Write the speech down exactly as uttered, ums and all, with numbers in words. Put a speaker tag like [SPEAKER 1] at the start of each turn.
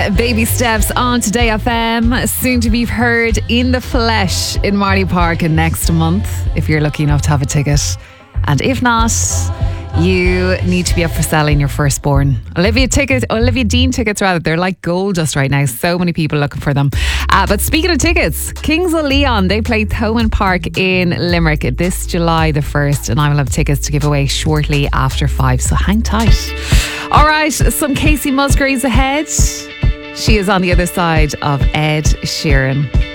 [SPEAKER 1] Baby Steps on Today F M, soon to be heard in the flesh in Marley Park next month, if you're lucky enough to have a ticket. And if not, you need to be up for selling your firstborn. Olivia tickets, Olivia Dean tickets rather, they're like gold dust right now. So many people looking for them. Uh, but speaking of tickets, Kings of Leon, they play Thomond Park in Limerick this July the first, and I will have tickets to give away shortly after five, so hang tight. All right, some Casey Musgraves ahead. She is on the other side of Ed Sheeran.